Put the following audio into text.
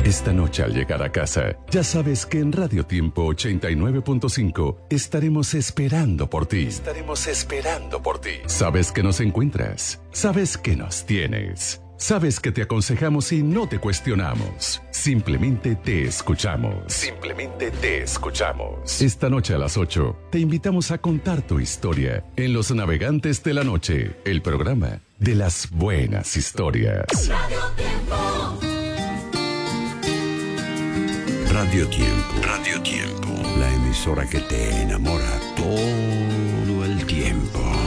Esta noche al llegar a casa, ya sabes que en Radio Tiempo 89.5 estaremos esperando por ti. Sabes que nos encuentras. Sabes que nos tienes. Sabes que te aconsejamos y no te cuestionamos. Simplemente te escuchamos. Esta noche a las 8 te invitamos a contar tu historia en Los Navegantes de la Noche, el programa de las buenas historias. Radio Tiempo, la emisora que te enamora todo el tiempo.